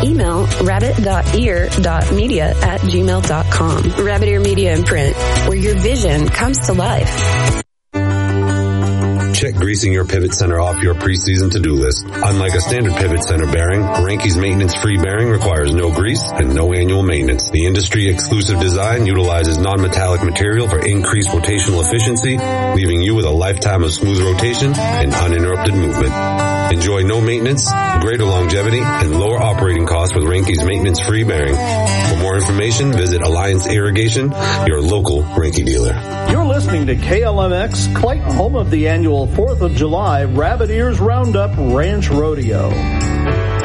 Email rabbit.ear.media@gmail.com. Rabbit Ear Media and Print, where your vision comes to life. Check greasing your pivot center off your preseason to-do list. Unlike a standard pivot center bearing, Ranke's maintenance-free bearing requires no grease and no annual maintenance. The industry-exclusive design utilizes non-metallic material for increased rotational efficiency, leaving you with a lifetime of smooth rotation and uninterrupted movement. Enjoy no maintenance, greater longevity, and lower operating costs with Ranke's maintenance-free bearing. For more information, visit Alliance Irrigation, your local Ranke dealer. You're listening to KLMX, Clayton, home of the annual 4th of July Rabbit Ears Roundup Ranch Rodeo.